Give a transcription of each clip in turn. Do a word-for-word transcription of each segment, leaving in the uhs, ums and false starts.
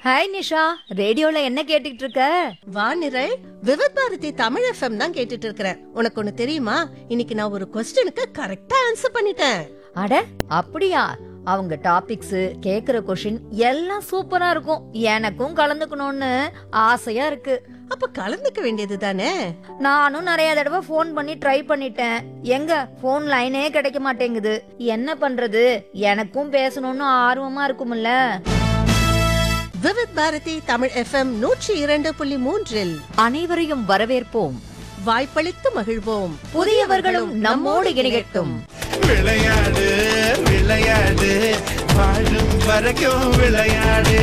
Hi Nisha, ரேடியோல என்ன கேட்டுட்டு இருக்க? வானிரல் விவத் பாரதி தமிழ் எஃப்எம் தான் கேட்டுட்டு இருக்கிறேன். உனக்கு ஒண்ணு தெரியுமா? இன்னைக்கு நான் ஒரு क्वेश्चனுக்கு கரெக்ட்டா ஆன்சர் பண்ணிட்டேன். அட அப்படியா? அவங்க டாபிக்ஸ், கேக்குற क्वेश्चन எல்லாம் சூப்பரா இருக்கும். எனக்கும் கலந்துக்கணும்னு ஆசையா இருக்கு. அப்ப கலந்துக்க வேண்டியது தானே? நானும் நிறைய தடவை ஃபோன் பண்ணி ட்ரை பண்ணிட்டேன். எங்க ஃபோன் லைனே கிடைக்க மாட்டேங்குது. என்ன பண்றது? எனக்கும் பேசணும்னு ஆர்வமா இருக்கும்ல. விவத் பாரதி தமிழ் எஃப்எம் நூற்றி இரண்டு புள்ளி மூன்றில் அனைவரையும் வரவேற்போம், வாய்ப்பளித்து மகிழ்வோம். புதியவர்களும் நம்மோடு இணையட்டும். விளையாடு விளையாடு வாழும் வரைக்கும் விளையாடு.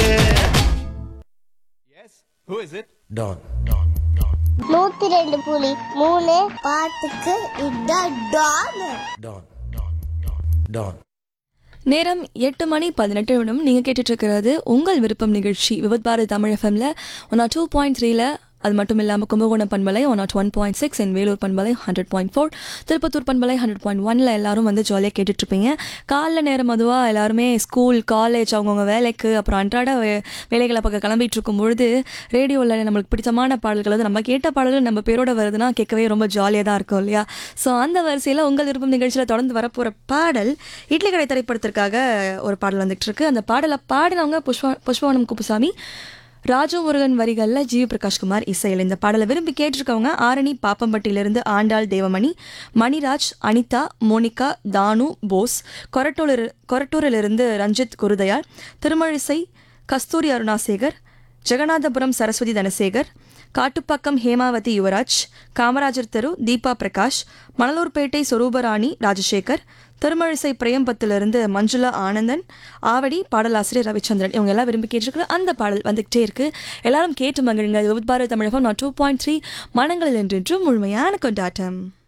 Yes, who is it? Don. நூத்தி ரெண்டு புள்ளி மூணு பாட்டுக்கு இதான் டான். Don. Don. நேரம் எட்டு மணி பதினெட்டு நிமிடம். நீங்கள் கேட்டுட்டு இருக்கிறது உங்கள் விருப்பம் நிகழ்ச்சி விவத் பாரதி தமிழ் எஃப்எம்ல ஒன் டூ பாயிண்ட் த்ரீல. அது மட்டும் இல்லாமல் கும்பகோணம் பண்பலை one not one point six and Vellore பண்பலை ஹண்ட்ரட் பாயிண்ட் ஃபோர், திருப்பத்தூர் பண்பலை ஹண்ட்ரட் பாயிண்ட் ஒன்ல எல்லாரும் வந்து ஜாலியாக கேட்டுட்ருப்பீங்க. காலைல நேரம் அதுவாக எல்லாருமே ஸ்கூல், காலேஜ், அவங்கவுங்க வேலைக்கு அப்புறம் அன்றாட வே வேலைகளை பக்கம் கிளம்பிட்டு இருக்கும் பொழுது ரேடியோவில் நம்மளுக்கு பிடித்தமான பாடல்கள் வந்து நம்ம கேட்ட பாடல்கள் நம்ம பேரோட வருதுன்னா கேட்கவே ரொம்ப ஜாலியாக தான் இருக்கும் இல்லையா? ஸோ அந்த வரிசையில் உங்கள் விருப்பம் நிகழ்ச்சியில் தொடர்ந்து வரப்போகிற பாடல் இட்லி கடை திரைப்படத்திற்காக ஒரு பாடல் வந்துட்டு இருக்கு. அந்த பாடலை பாடினவங்க புஷ்பா புஷ்பவனம் குப்புசாமி, ராஜு முருகன் வரிகளில் ஜி பிரகாஷ்குமார் இசையில். இந்த பாடலை விரும்பி கேட்டிருக்கவங்க ஆரணி பாப்பம்பட்டியிலிருந்து ஆண்டாள் தேவமணி, மணிராஜ், அனிதா, மோனிகா, தானு, போஸ், கொரட்டூரில் கொரட்டூரிலிருந்து ரஞ்சித் குருதயாள், திருமழிசை கஸ்தூரி அருணாசேகர், ஜெகநாதபுரம் சரஸ்வதி தனசேகர், காட்டுப்பாக்கம் ஹேமாவதி யுவராஜ், காமராஜர் தெரு தீபா பிரகாஷ், மணலூர்பேட்டை சொரூபராணி ராஜசேகர், திருமழிசை பிரேம்பத்திலிருந்து மஞ்சுளா ஆனந்தன், ஆவடி பாடலாசிரியர் ரவிச்சந்திரன். இவங்க எல்லாம் விரும்பி கேட்டிருக்கிற அந்த பாடல் வந்துகிட்டே இருக்கு. எல்லாரும் கேட்டு மகிழுங்க. விவத் பாரதி தமிழகம் நான் டூ பாயிண்ட் த்ரீ மனங்களில் என்றென்றும் முழுமையான கொண்டாட்டம்.